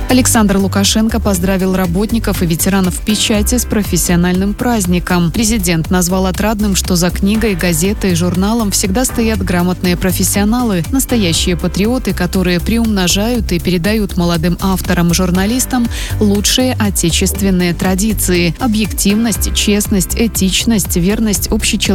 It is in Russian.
Александр Лукашенко поздравил работников и ветеранов печати с профессиональным праздником. Президент назвал отрадным, что за книгой, газетой и журналом всегда стоят грамотные профессионалы, настоящие патриоты, которые приумножают и передают молодым авторам и журналистам лучшие отечественные традиции – объективность, честность, этичность, верность общечеловеческим